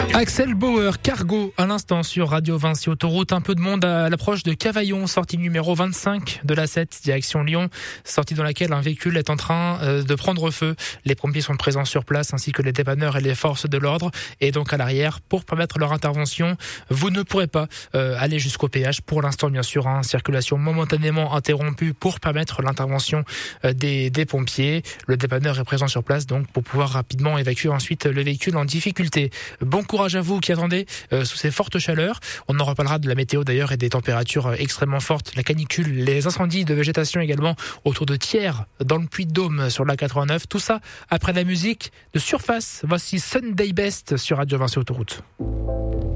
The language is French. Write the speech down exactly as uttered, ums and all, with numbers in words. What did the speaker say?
Axel Bauer, Cargo, à l'instant sur Radio Vinci Autoroute. Un peu de monde à l'approche de Cavaillon, sortie numéro vingt-cinq de l'A sept, direction Lyon. Sortie dans laquelle un véhicule est en train de prendre feu. Les pompiers sont présents sur place, ainsi que les dépanneurs et les forces de l'ordre. Et donc à l'arrière, pour permettre leur intervention, vous ne pourrez pas euh, aller jusqu'au péage. Pour l'instant, bien sûr, hein, circulation momentanément interrompue pour permettre l'intervention euh, des, des pompiers. Le dépanneur est présent sur place, donc pour pouvoir rapidement évacuer ensuite le véhicule en difficulté. Bon courage à vous qui attendez euh, sous ces fortes chaleurs. On en reparlera de la météo d'ailleurs et des températures extrêmement fortes, la canicule, les incendies de végétation également autour de Thiers, dans le Puy-de-Dôme sur l'A quatre-vingt-neuf. Tout ça après la musique de Surface. Voici Sunday Best sur Radio Vinci Autoroute.